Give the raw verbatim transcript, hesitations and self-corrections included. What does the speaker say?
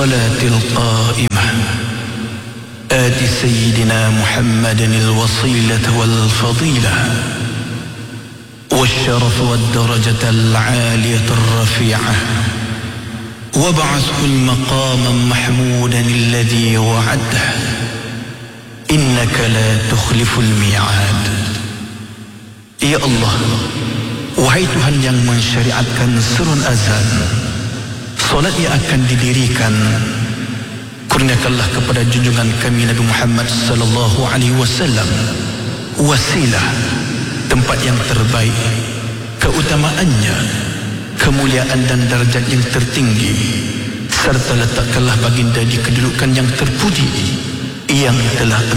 الصلاة القائمة آت سيدنا محمدا الوصيلة والفضيلة والشرف والدرجة العالية الرفيعة وابعثه المقام محمودا الذي وعده إنك لا تخلف الميعاد. Ya Allah, wahai Tuhan yang mensyariatkan serun azan, solat yang akan didirikan, kurniakanlah kepada junjungan kami Nabi Muhammad sallallahu alaihi wasallam wasilah, tempat yang terbaik, keutamaannya, kemuliaan dan darjat yang tertinggi, serta letakkanlah baginda di kedudukan yang terpuji yang telah